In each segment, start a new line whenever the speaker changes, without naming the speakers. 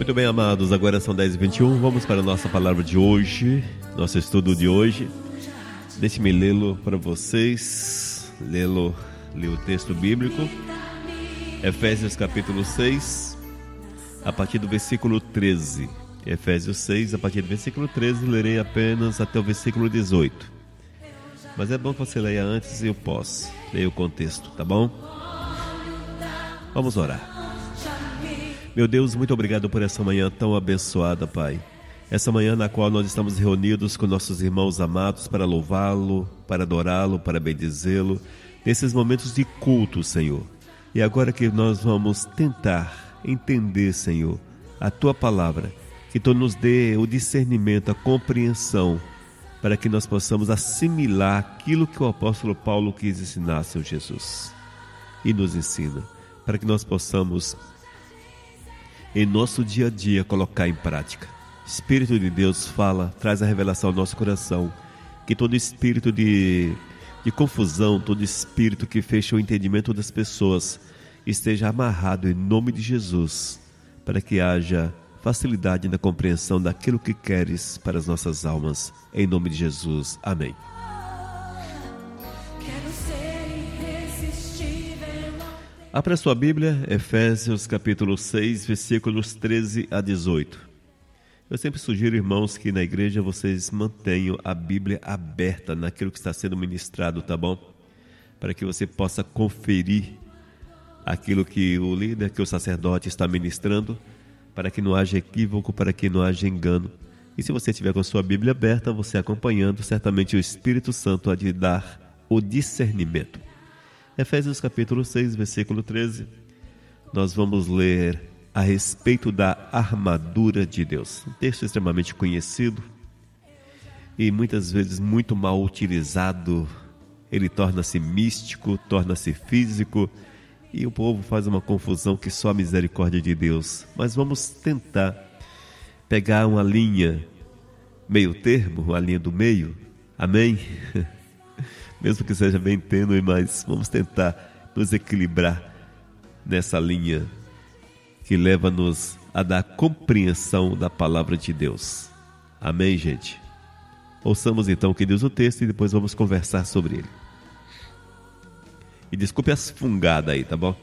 Muito bem, amados, agora são 10h21, vamos para a nossa palavra de hoje, nosso estudo de hoje. Deixe-me lê-lo para vocês, ler o texto bíblico, Efésios capítulo 6, a partir do versículo 13. Efésios 6, a partir do versículo 13, lerei apenas até o versículo 18. Mas é bom que você leia antes e eu posso, leia o contexto, tá bom? Vamos orar. Meu Deus, muito obrigado por essa manhã tão abençoada, Pai. Essa manhã na qual nós estamos reunidos com nossos irmãos amados para louvá-lo, para adorá-lo, para bendizê-lo, nesses momentos de culto, Senhor. E agora que nós vamos tentar entender, Senhor, a Tua palavra, que Tu nos dê o discernimento, a compreensão, para que nós possamos assimilar aquilo que o apóstolo Paulo quis ensinar, Senhor Jesus. E nos ensina, para que nós possamos em nosso dia a dia colocar em prática. Espírito de Deus fala, traz a revelação ao nosso coração, que todo espírito de confusão, todo espírito que fecha o entendimento das pessoas esteja amarrado em nome de Jesus, para que haja facilidade na compreensão daquilo que queres para as nossas almas, em nome de Jesus, amém. Abra sua Bíblia, Efésios capítulo 6, versículos 13 a 18. Eu sempre sugiro, irmãos, que na igreja vocês mantenham a Bíblia aberta naquilo que está sendo ministrado, tá bom? Para que você possa conferir aquilo que o líder, que o sacerdote está ministrando, para que não haja equívoco, para que não haja engano. E se você estiver com sua Bíblia aberta, você acompanhando, certamente o Espírito Santo há de dar o discernimento. Efésios capítulo 6, versículo 13, nós vamos ler a respeito da armadura de Deus. Um texto extremamente conhecido e muitas vezes muito mal utilizado. Ele torna-se místico, torna-se físico e o povo faz uma confusão que só a misericórdia de Deus. Mas vamos tentar pegar uma linha meio termo, uma linha do meio, amém? Mesmo que seja bem tênue, mas vamos tentar nos equilibrar nessa linha que leva-nos a dar compreensão da palavra de Deus. Amém, gente? Ouçamos então o que diz o texto e depois vamos conversar sobre ele. E desculpe as fungadas aí, tá bom?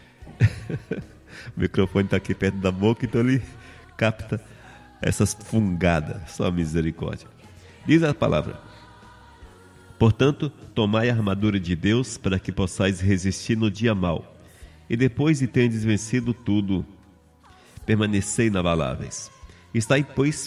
O microfone está aqui perto da boca, então ele capta essas fungadas. Só misericórdia. Diz a palavra: portanto, tomai a armadura de Deus para que possais resistir no dia mau. E depois de tendes vencido tudo, permanecei inabaláveis. Estai, pois,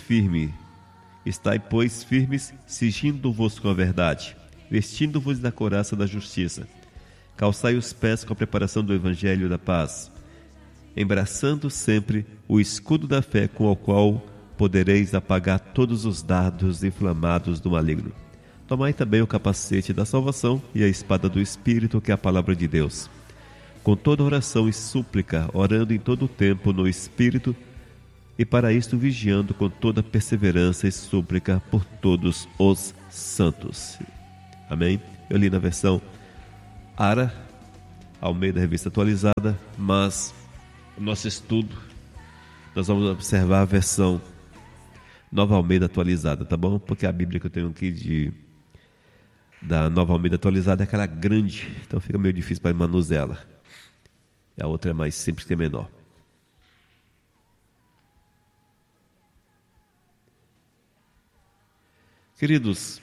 firmes, cingindo-vos com a verdade, vestindo-vos da couraça da justiça. Calçai os pés com a preparação do evangelho da paz, embraçando sempre o escudo da fé, com o qual podereis apagar todos os dardos inflamados do maligno. Tomai também o capacete da salvação e a espada do Espírito, que é a palavra de Deus. Com toda oração e súplica, orando em todo o tempo no Espírito, e para isto vigiando com toda perseverança e súplica por todos os santos. Amém? Eu li na versão ARA, Almeida Revista Atualizada, mas o nosso estudo, nós vamos observar a versão Nova Almeida Atualizada, tá bom? Porque a Bíblia que eu tenho aqui da Nova Almeida Atualizada é aquela grande, então fica meio difícil para manuseá-la. A outra é mais simples, que é menor. Queridos,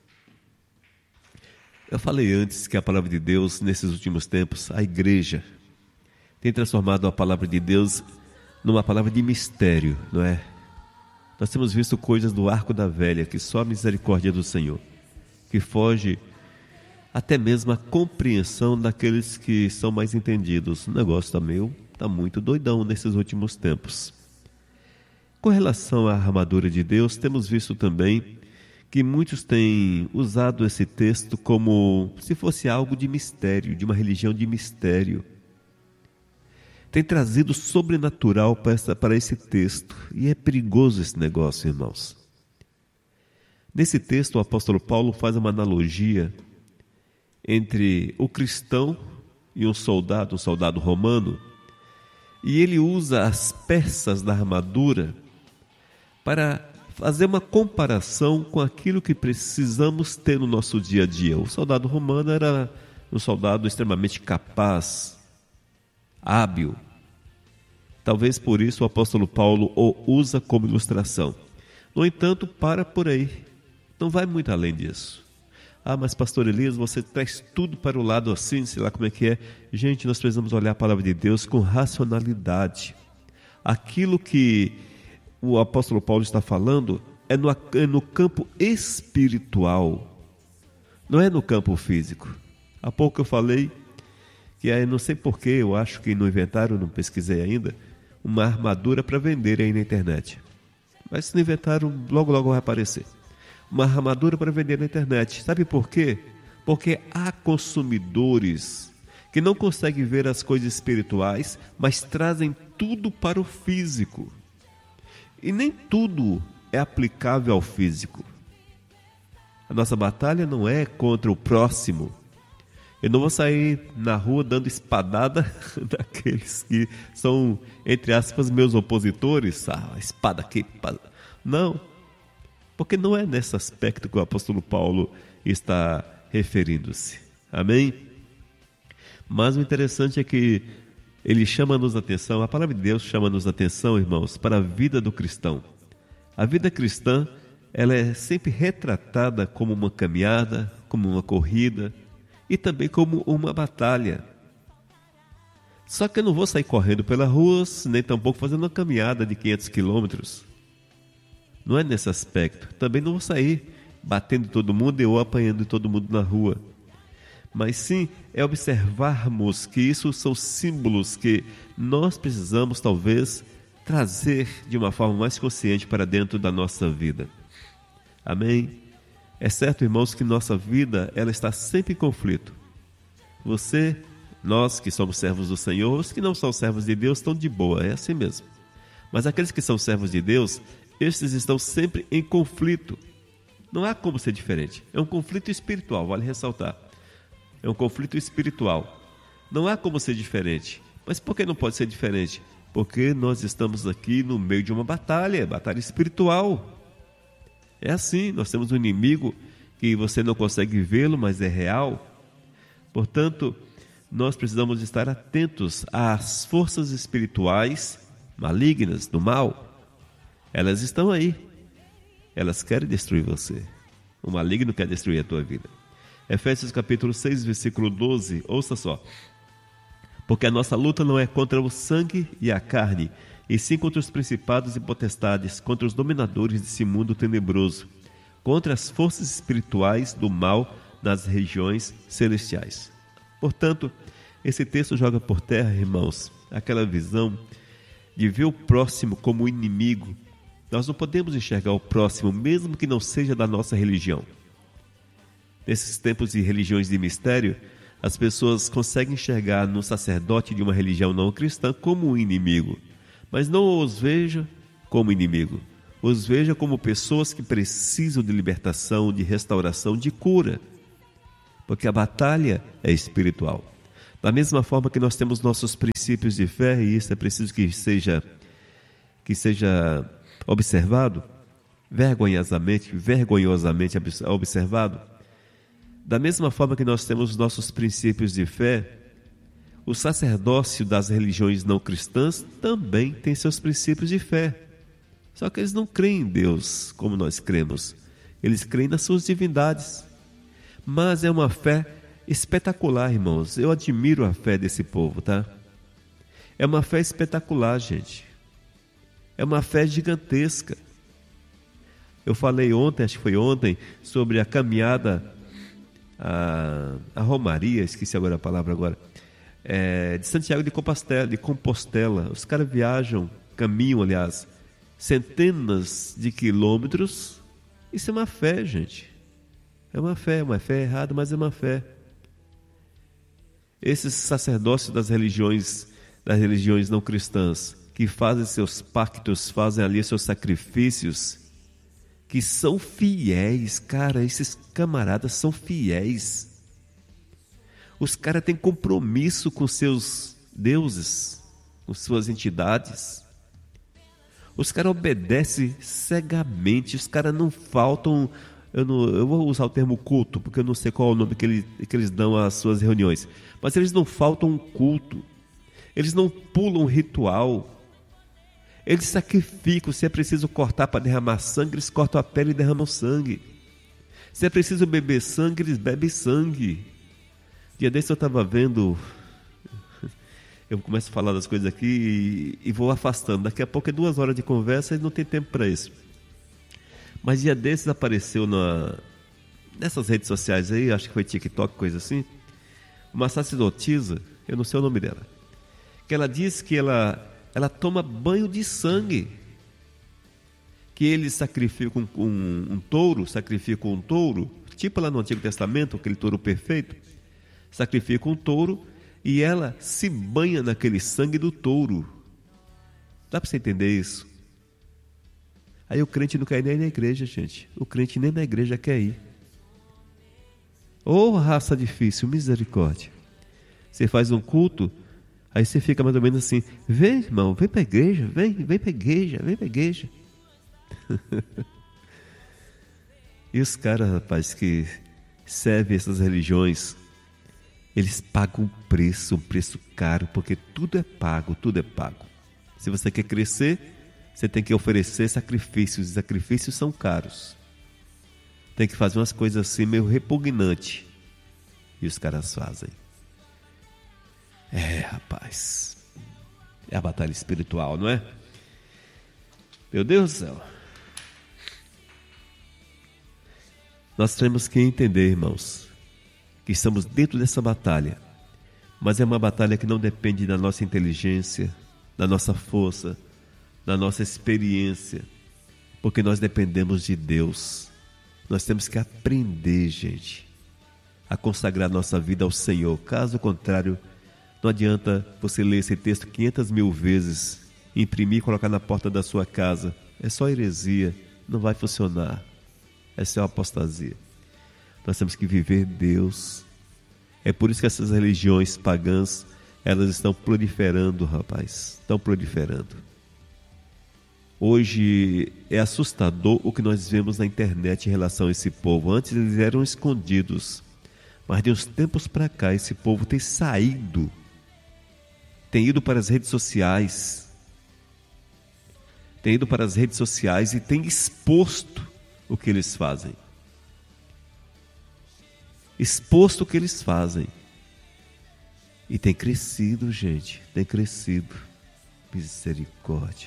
eu falei antes que a palavra de Deus, nesses últimos tempos, a igreja tem transformado a palavra de Deus numa palavra de mistério, não é? Nós temos visto coisas do arco da velha que só a misericórdia do Senhor, que foge até mesmo a compreensão daqueles que são mais entendidos. O negócio está muito doidão nesses últimos tempos. Com relação à armadura de Deus, temos visto também que muitos têm usado esse texto como se fosse algo de mistério, de uma religião de mistério. Tem trazido sobrenatural para esse texto, e é perigoso esse negócio, irmãos. Nesse texto, o apóstolo Paulo faz uma analogia entre o cristão e um soldado romano, E ele usa as peças da armadura para fazer uma comparação com aquilo que precisamos ter no nosso dia a dia. O soldado romano era um soldado extremamente capaz, hábil. Talvez por isso o apóstolo Paulo o usa como ilustração. No entanto, para por aí. Não vai muito além disso. Ah, mas pastor Elias, você traz tudo para o lado assim, sei lá como é que é. Gente, nós precisamos olhar a palavra de Deus com racionalidade. Aquilo que o apóstolo Paulo está falando é no campo espiritual, não é no campo físico. Há pouco eu falei que não sei porquê, eu acho que não inventaram, não pesquisei ainda, uma armadura para vender aí na internet. Mas se não inventaram, logo vai aparecer. Uma armadura para vender na internet. Sabe por quê? Porque há consumidores que não conseguem ver as coisas espirituais, mas trazem tudo para o físico. E nem tudo é aplicável ao físico. A nossa batalha não é contra o próximo. Eu não vou sair na rua dando espadada daqueles que são, entre aspas, meus opositores. Espada aqui. Não. Porque não é nesse aspecto que o apóstolo Paulo está referindo-se. Amém? Mas o interessante é que ele chama-nos a atenção, a palavra de Deus chama-nos a atenção, irmãos, para a vida do cristão. A vida cristã, ela é sempre retratada como uma caminhada, como uma corrida e também como uma batalha. Só que eu não vou sair correndo pelas ruas, nem tampouco fazendo uma caminhada de 500 quilômetros. Não é nesse aspecto. Também não vou sair batendo todo mundo ou apanhando todo mundo na rua. Mas sim, é observarmos que isso são símbolos que nós precisamos, talvez, trazer de uma forma mais consciente para dentro da nossa vida. Amém? É certo, irmãos, que nossa vida ela está sempre em conflito. Você, nós que somos servos do Senhor, os que não são servos de Deus estão de boa, é assim mesmo. Mas aqueles que são servos de Deus, estes estão sempre em conflito. Não há como ser diferente. É um conflito espiritual, vale ressaltar. É um conflito espiritual. Não há como ser diferente. Mas por que não pode ser diferente? Porque nós estamos aqui no meio de uma batalha espiritual. É assim, nós temos um inimigo que você não consegue vê-lo, mas é real. Portanto, nós precisamos estar atentos às forças espirituais malignas do mal. Elas estão aí. Elas querem destruir você. O maligno quer destruir a tua vida. Efésios capítulo 6, versículo 12. Ouça só. Porque a nossa luta não é contra o sangue e a carne, e sim contra os principados e potestades, contra os dominadores desse mundo tenebroso, contra as forças espirituais do mal nas regiões celestiais. Portanto, esse texto joga por terra, irmãos, aquela visão de ver o próximo como inimigo. Nós não podemos enxergar o próximo, mesmo que não seja da nossa religião. Nesses tempos de religiões de mistério, as pessoas conseguem enxergar no sacerdote de uma religião não cristã como um inimigo, mas não os veja como inimigo. Os veja como pessoas que precisam de libertação, de restauração, de cura, porque a batalha é espiritual. Da mesma forma que nós temos nossos princípios de fé, e isso é preciso que seja observado, vergonhosamente observado. Da mesma forma que nós temos nossos princípios de fé, o sacerdócio das religiões não cristãs também tem seus princípios de fé. Só que eles não creem em Deus como nós cremos. Eles creem nas suas divindades. Mas é uma fé espetacular, irmãos. Eu admiro a fé desse povo, tá? É uma fé espetacular, gente. É uma fé gigantesca. Eu falei ontem, acho que foi ontem, sobre a caminhada, a Romaria, esqueci agora a palavra agora, de Santiago de Compostela. Os caras caminham, aliás, centenas de quilômetros. Isso é uma fé, gente. É uma fé errada, mas é uma fé. Esses sacerdócios das religiões não cristãs, que fazem seus pactos, fazem ali seus sacrifícios, que são fiéis, cara, esses camaradas são fiéis. Os caras têm compromisso com seus deuses. com suas entidades. Os caras obedecem cegamente, os caras não faltam. Eu vou usar o termo culto, porque eu não sei qual é o nome que eles dão às suas reuniões. Mas eles não faltam um culto. Eles não pulam um ritual. Eles sacrificam. Se é preciso cortar para derramar sangue, eles cortam a pele e derramam sangue. Se é preciso beber sangue, eles bebem sangue. Dia desse eu estava vendo... Eu começo a falar das coisas aqui e vou afastando. Daqui a pouco é 2 horas de conversa e não tem tempo para isso. Mas dia desses apareceu nessas redes sociais aí, acho que foi TikTok, coisa assim, uma sacerdotisa, eu não sei o nome dela, que ela diz que ela toma banho de sangue, que eles sacrificam um touro, tipo lá no Antigo Testamento, aquele touro perfeito, sacrificam um touro e ela se banha naquele sangue do touro. Dá para você entender isso? Aí o crente não quer ir nem na igreja, gente. O crente nem na igreja quer ir. Ô raça difícil, misericórdia. Você faz um culto, aí você fica mais ou menos assim: vem, irmão, vem para a igreja, vem para a igreja, vem para a igreja. E os caras, rapaz, que servem essas religiões, eles pagam um preço caro, porque tudo é pago, tudo é pago. Se você quer crescer, você tem que oferecer sacrifícios, e sacrifícios são caros. Tem que fazer umas coisas assim meio repugnantes. E os caras fazem. Rapaz, é a batalha espiritual, não é? Meu Deus do céu. Nós temos que entender, irmãos, que estamos dentro dessa batalha. Mas é uma batalha que não depende da nossa inteligência, da nossa força, da nossa experiência, porque nós dependemos de Deus. Nós temos que aprender, gente, a consagrar nossa vida ao Senhor. Caso contrário, não adianta você ler esse texto 500.000 vezes, imprimir e colocar na porta da sua casa. É só heresia, não vai funcionar. É só apostasia. Nós temos que viver Deus. É por isso que essas religiões pagãs, elas estão proliferando, rapaz. Estão proliferando. Hoje é assustador o que nós vemos na internet em relação a esse povo. Antes eles eram escondidos, mas de uns tempos para cá esse povo tem saído, tem ido para as redes sociais, e tem exposto o que eles fazem. Exposto o que eles fazem. E tem crescido, gente, tem crescido. Misericórdia.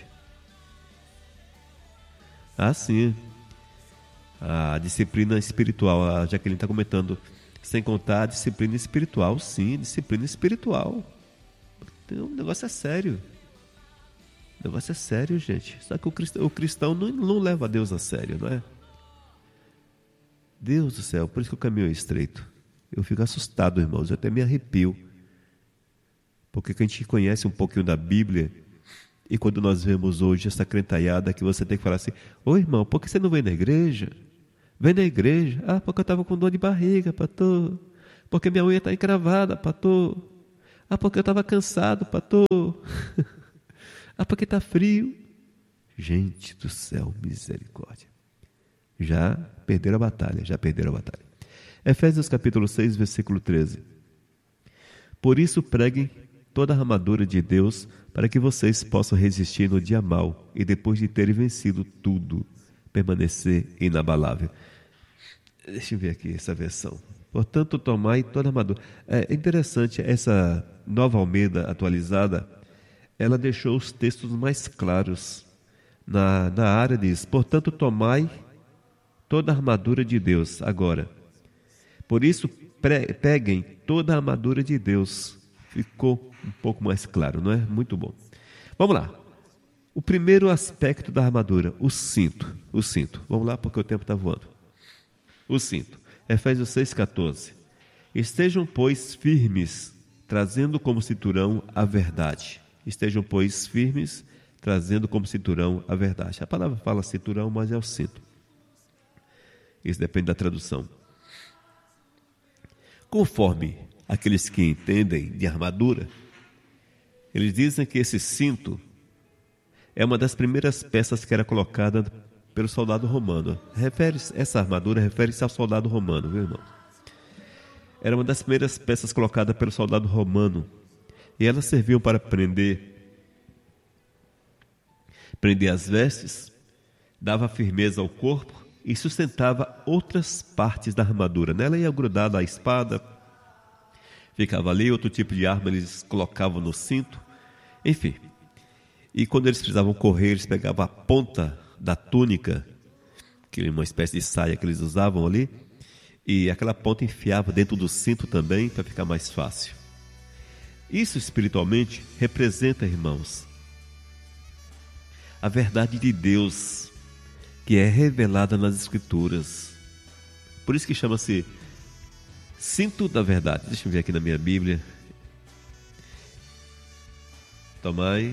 Ah, sim. A disciplina espiritual, a Jaqueline está comentando, sem contar a disciplina espiritual. Sim, disciplina espiritual. Então, o negócio é sério. O negócio é sério, gente. Só que o cristão não leva Deus a sério, não é? Deus do céu, por isso que o caminho é estreito. Eu fico assustado, irmãos, eu até me arrepio. Porque a gente conhece um pouquinho da Bíblia, e quando nós vemos hoje essa crentalhada que você tem que falar assim: ô irmão, por que você não vem na igreja? Vem na igreja. Ah, porque eu estava com dor de barriga, pastor. Porque minha unha está encravada, pastor. Ah, porque eu estava cansado, pastor. Ah, porque está frio. Gente do céu, misericórdia. Já perderam a batalha. Efésios capítulo 6, versículo 13. Por isso preguem toda a armadura de Deus, para que vocês possam resistir no dia mau e depois de terem vencido tudo, permanecer inabalável. Deixa eu ver aqui essa versão. Portanto, tomai toda a armadura. É interessante, essa Nova Almeida atualizada, ela deixou os textos mais claros. Na área diz: portanto, tomai toda a armadura de Deus. Agora, por isso, peguem toda a armadura de Deus. Ficou um pouco mais claro, não é? Muito bom. Vamos lá. O primeiro aspecto da armadura, o cinto. Vamos lá, porque o tempo está voando. O cinto. Efésios 6,14. Estejam, pois, firmes, trazendo como cinturão a verdade. Estejam, pois, firmes, trazendo como cinturão a verdade. A palavra fala cinturão, mas é o cinto. Isso depende da tradução. Conforme aqueles que entendem de armadura, Eles dizem que esse cinto é uma das primeiras peças que era colocada pelo soldado romano. Essa armadura refere-se ao soldado romano, viu, irmão? Era uma das primeiras peças colocadas pelo soldado romano. E elas serviam para prender as vestes, dava firmeza ao corpo e sustentava outras partes da armadura. Nela ia grudada a espada, ficava ali, outro tipo de arma eles colocavam no cinto, enfim. E quando eles precisavam correr, eles pegavam a ponta da túnica, que é uma espécie de saia que eles usavam ali, e aquela ponta enfiava dentro do cinto também, para ficar mais fácil. Isso espiritualmente representa, irmãos, a verdade de Deus, que é revelada nas Escrituras. Por isso que chama-se cinto da verdade. Deixa eu ver aqui na minha Bíblia. Tomai,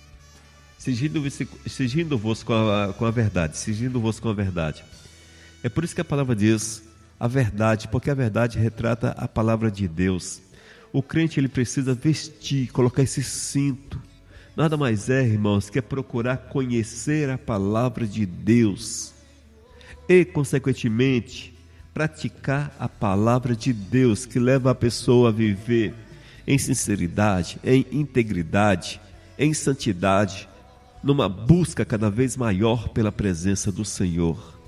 cingindo-vos com a verdade, cingindo-vos com a verdade. É por isso que a palavra diz a verdade, porque a verdade retrata a palavra de Deus. O crente, ele precisa vestir, colocar esse cinto. Nada mais é, irmãos, que é procurar conhecer a palavra de Deus e, consequentemente, praticar a palavra de Deus, que leva a pessoa a viver em sinceridade, em integridade, em santidade, numa busca cada vez maior pela presença do Senhor.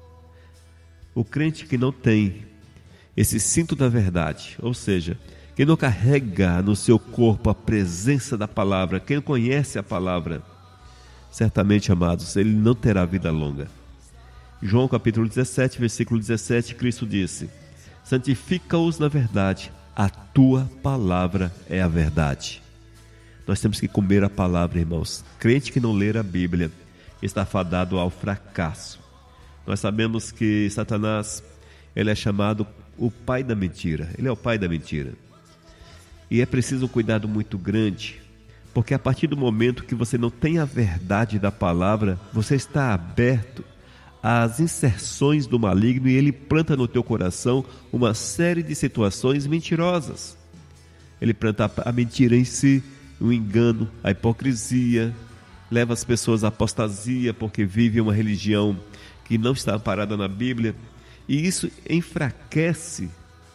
O crente que não tem esse cinto da verdade, ou seja, quem não carrega no seu corpo a presença da palavra, quem não conhece a palavra, certamente, amados, ele não terá vida longa. João capítulo 17, versículo 17, Cristo disse: santifica-os na verdade, a tua palavra é a verdade. Nós temos que comer a palavra, irmãos. Crente que não ler a Bíblia está fadado ao fracasso. Nós sabemos que Satanás, ele é chamado o pai da mentira. Ele é o pai da mentira. E é preciso um cuidado muito grande, porque a partir do momento que você não tem a verdade da palavra, você está aberto às inserções do maligno e ele planta no teu coração uma série de situações mentirosas. Ele planta a mentira em si, o engano, a hipocrisia, leva as pessoas à apostasia porque vivem uma religião que não está amparada na Bíblia, e isso enfraquece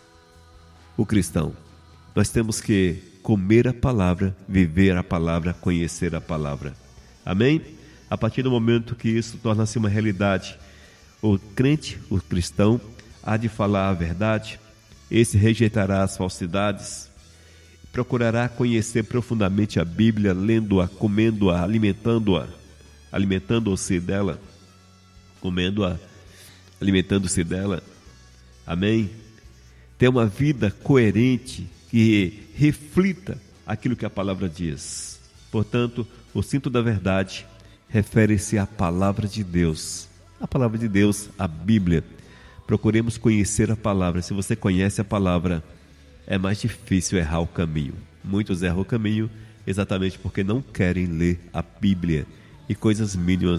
o cristão. Nós temos que comer a palavra, viver a palavra, conhecer a palavra. Amém? A partir do momento que isso torna-se uma realidade, o crente, o cristão, há de falar a verdade, esse rejeitará as falsidades, procurará conhecer profundamente a Bíblia, lendo-a, comendo-a, alimentando-a, alimentando-se dela, comendo-a, alimentando-se dela. Amém? Ter uma vida coerente, que reflita aquilo que a palavra diz. Portanto, o cinto da verdade refere-se à palavra de Deus. A palavra de Deus, a Bíblia. Procuremos conhecer a palavra. Se você conhece a palavra, é mais difícil errar o caminho. Muitos erram o caminho exatamente porque não querem ler a Bíblia. E em coisas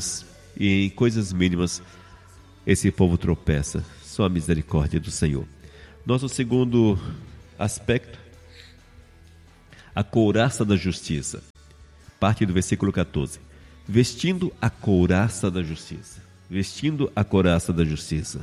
mínimas, esse povo tropeça. Só a misericórdia do Senhor. Nosso segundo aspecto, a couraça da justiça. Parte do versículo 14. Vestindo a couraça da justiça. Vestindo a couraça da justiça.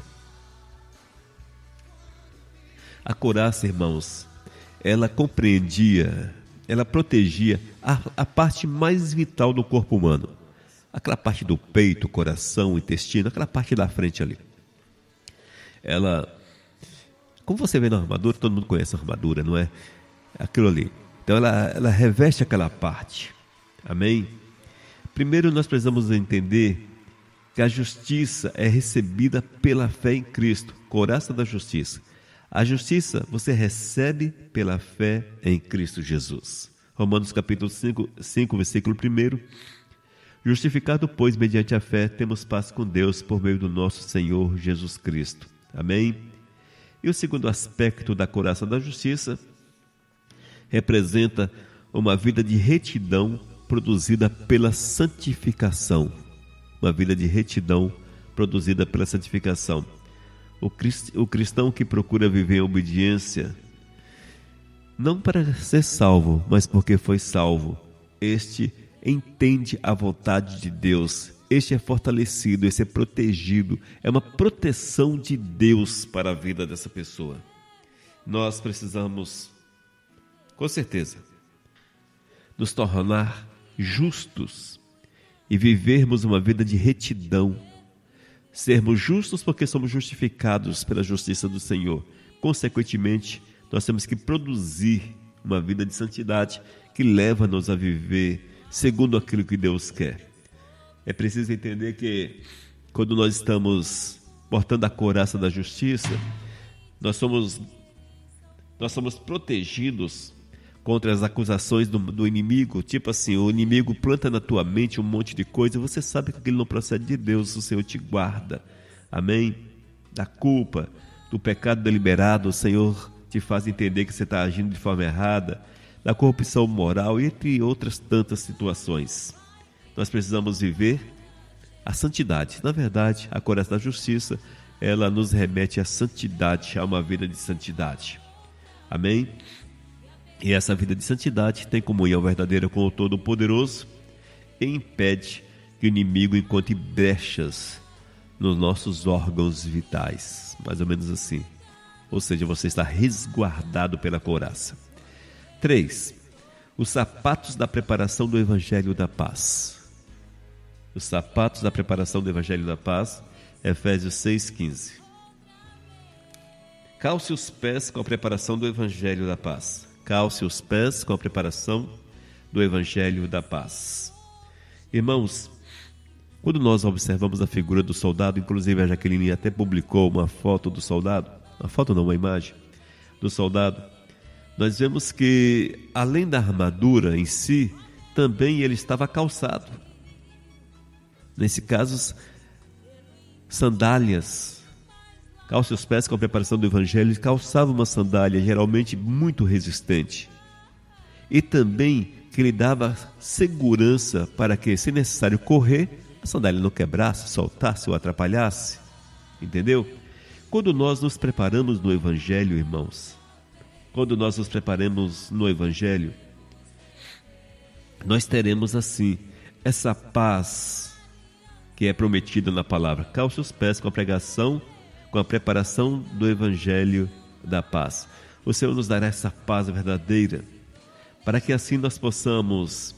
A couraça, irmãos, ela compreendia, ela protegia a parte mais vital do corpo humano. Aquela parte do peito, coração, intestino, aquela parte da frente ali. Ela, como você vê na armadura, todo mundo conhece a armadura, não é? Aquilo ali. Então ela reveste aquela parte. Amém? Primeiro nós precisamos entender que a justiça é recebida pela fé em Cristo. Couraça da justiça. A justiça você recebe pela fé em Cristo Jesus. Romanos capítulo 5, versículo 1. Justificado, pois, mediante a fé, temos paz com Deus por meio do nosso Senhor Jesus Cristo. Amém? E o segundo aspecto da couraça da justiça representa uma vida de retidão produzida pela santificação. Uma vida de retidão produzida pela santificação. O cristão que procura viver em obediência não para ser salvo, mas porque foi salvo. Este entende a vontade de Deus, este é fortalecido, este é protegido, é uma proteção de Deus para a vida dessa pessoa. Nós precisamos, com certeza, nos tornar justos e vivermos uma vida de retidão. Sermos justos porque somos justificados pela justiça do Senhor. Consequentemente, nós temos que produzir uma vida de santidade que leva-nos a viver segundo aquilo que Deus quer. É preciso entender que quando nós estamos portando a couraça da justiça, nós somos protegidos contra as acusações do inimigo. Tipo assim, o inimigo planta na tua mente um monte de coisa e você sabe que aquilo não procede de Deus, o Senhor te guarda. Amém? Da culpa, do pecado deliberado, o Senhor te faz entender que você está agindo de forma errada, da corrupção moral, entre outras tantas situações. Nós precisamos viver a santidade. Na verdade, a couraça da justiça, ela nos remete à santidade, a uma vida de santidade. Amém? E essa vida de santidade tem comunhão verdadeira com o Todo-Poderoso e impede que o inimigo encontre brechas nos nossos órgãos vitais. Mais ou menos assim. Ou seja, você está resguardado pela couraça. 3. Os sapatos da preparação do Evangelho da Paz. Os sapatos da preparação do Evangelho da Paz, Efésios 6,15. Calce os pés com a preparação do Evangelho da Paz. Calce os pés com a preparação do Evangelho da Paz. Irmãos, quando nós observamos a figura do soldado, inclusive a Jaqueline até publicou uma foto do soldado, uma imagem do soldado, nós vemos que, além da armadura em si, também ele estava calçado. Nesse caso, sandálias. Calce os pés com a preparação do Evangelho, ele calçava uma sandália, geralmente muito resistente. E também que lhe dava segurança para que, se necessário correr, a sandália não quebrasse, soltasse ou atrapalhasse. Entendeu? Quando nós nos preparamos no Evangelho, irmãos, quando nós nos preparamos no Evangelho, nós teremos assim, essa paz que é prometida na palavra. Calce os pés com a pregação, com a preparação do Evangelho da Paz. O Senhor nos dará essa paz verdadeira, para que assim nós possamos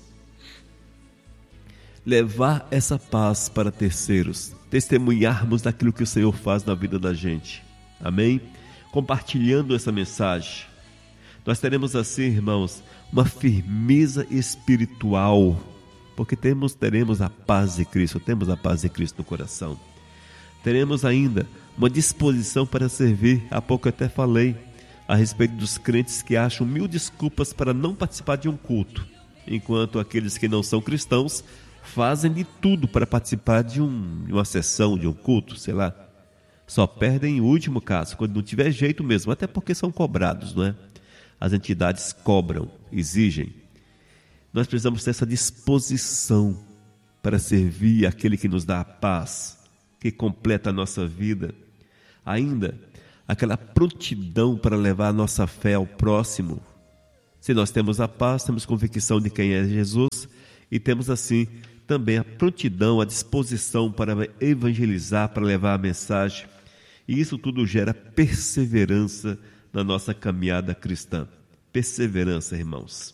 levar essa paz para terceiros, testemunharmos daquilo que o Senhor faz na vida da gente. Amém? Compartilhando essa mensagem. Nós teremos assim, irmãos, uma firmeza espiritual, porque teremos a paz de Cristo, temos a paz de Cristo no coração. Teremos ainda uma disposição para servir. Há pouco eu até falei a respeito dos crentes que acham 1000 desculpas para não participar de um culto, enquanto aqueles que não são cristãos fazem de tudo para participar de uma sessão, de um culto, sei lá. Só perdem em último caso, quando não tiver jeito mesmo, até porque são cobrados, não é? As entidades cobram, exigem. Nós precisamos ter essa disposição para servir aquele que nos dá a paz, que completa a nossa vida. Ainda, aquela prontidão para levar a nossa fé ao próximo. Se nós temos a paz, temos convicção de quem é Jesus e temos assim também a prontidão, a disposição para evangelizar, para levar a mensagem. E isso tudo gera perseverança na nossa caminhada cristã. Perseverança, irmãos.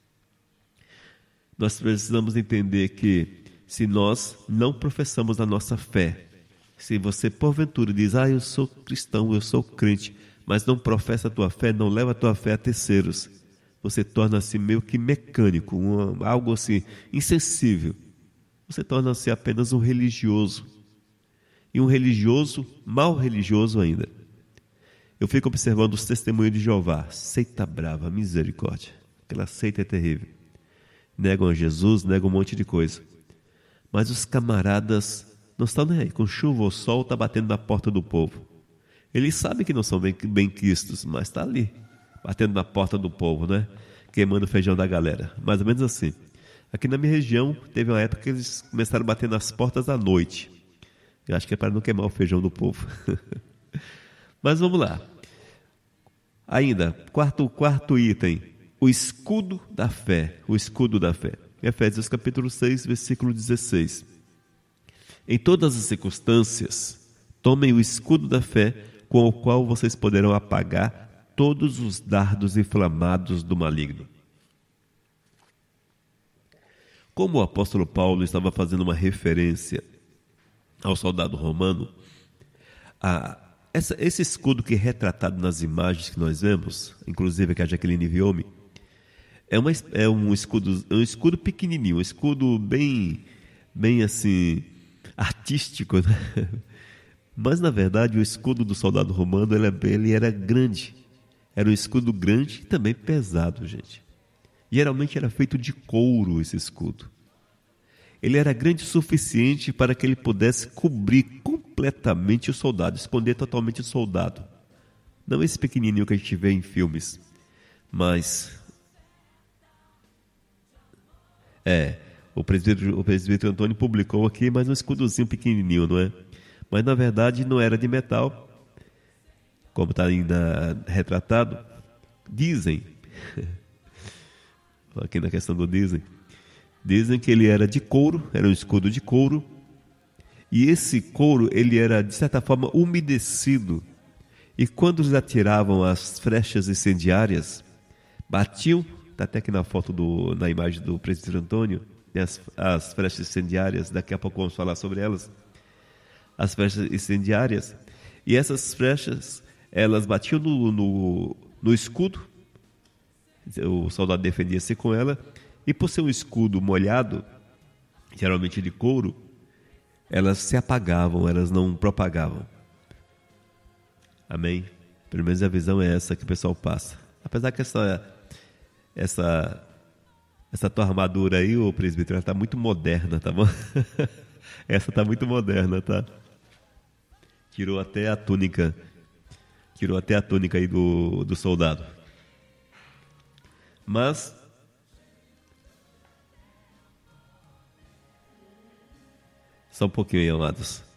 Nós precisamos entender que se nós não professamos a nossa fé, se você porventura diz, eu sou cristão, eu sou crente, mas não professa a tua fé, não leva a tua fé a terceiros, você torna-se meio que mecânico, algo assim, insensível. Você torna-se apenas um religioso. E um religioso, mal religioso ainda. Eu fico observando os testemunhos de Jeová, seita brava, misericórdia. Aquela seita é terrível. Negam a Jesus, negam um monte de coisa. Mas os camaradas não estão nem aí, com chuva ou sol, está batendo na porta do povo. Eles sabem que não são bem-quistos, mas está ali, batendo na porta do povo, né? Queimando o feijão da galera. Mais ou menos assim. Aqui na minha região, teve uma época que eles começaram a bater nas portas à noite. Eu acho que é para não queimar o feijão do povo. Mas vamos lá. Ainda, quarto item, o escudo da fé. O escudo da fé. Efésios capítulo 6, versículo 16. Em todas as circunstâncias, tomem o escudo da fé, com o qual vocês poderão apagar todos os dardos inflamados do maligno. Como o apóstolo Paulo estava fazendo uma referência ao soldado romano, esse escudo que é retratado nas imagens que nós vemos, inclusive que a Jaqueline enviou-me, é um escudo pequenininho, um escudo bem assim, artístico, né? Mas, na verdade, o escudo do soldado romano, ele era grande. Era um escudo grande e também pesado, gente. Geralmente era feito de couro esse escudo. Ele era grande o suficiente para que ele pudesse cobrir completamente o soldado, esconder totalmente o soldado. Não esse pequenininho que a gente vê em filmes, mas... o presbítero Antônio publicou aqui, mas um escudozinho pequenininho, não é? Mas, na verdade, não era de metal, como está ainda retratado. Dizem, aqui na questão do dizem que ele era de couro, era um escudo de couro, e esse couro, ele era, de certa forma, umedecido, e quando eles atiravam as flechas incendiárias, batiam, está até aqui na foto, na imagem do presbítero Antônio, as flechas incendiárias, daqui a pouco vamos falar sobre elas, as flechas incendiárias, e essas flechas, elas batiam no escudo, o soldado defendia-se com ela, e por ser um escudo molhado, geralmente de couro, elas se apagavam, elas não propagavam. Amém? Pelo menos a visão é essa que o pessoal passa. Apesar que essa tua armadura aí, ô presbítero, ela está muito moderna, tá bom? Essa está muito moderna, tá? Tirou até a túnica aí do soldado. Mas só um pouquinho aí, amados.